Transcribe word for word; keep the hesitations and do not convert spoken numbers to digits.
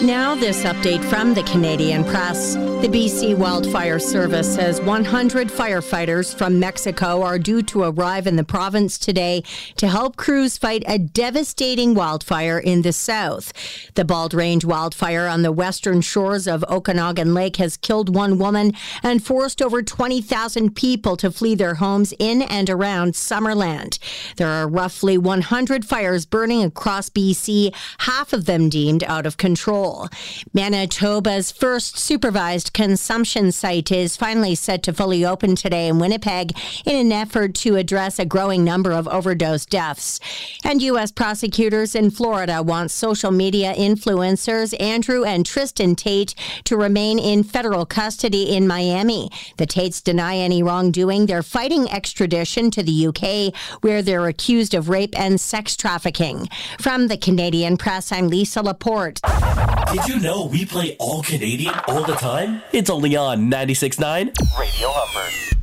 Now, this update from the Canadian Press. The B C Wildfire Service says one hundred firefighters from Mexico are due to arrive in the province today to help crews fight a devastating wildfire in the south. The Bald Range wildfire on the western shores of Okanagan Lake has killed one woman and forced over twenty thousand people to flee their homes in and around Summerland. There are roughly one hundred fires burning across B C, half of them deemed out of control. Manitoba's first supervised consumption site is finally set to fully open today in Winnipeg in an effort to address a growing number of overdose deaths. And U S prosecutors in Florida want social media influencers Andrew and Tristan Tate to remain in federal custody in Miami. The Tates deny any wrongdoing. They're fighting extradition to the U K, where they're accused of rape and sex trafficking. From the Canadian Press, I'm Lisa Laporte. Did you know we play all Canadian all the time? It's only on ninety-six point nine Radio Humber.